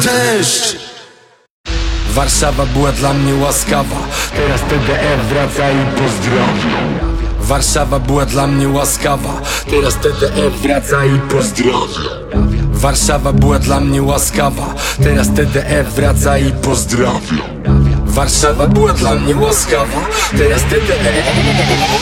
deszcz. Warszawa była dla mnie łaskawa, Teraz TDF wraca i pozdrawia. Warszawa była dla mnie łaskawa, Teraz TDF wraca i pozdrawia. Warszawa była dla mnie łaskawa, teraz TDF wraca i Pozdrawia. Warszawa była dla mnie łaskawa, teraz TDF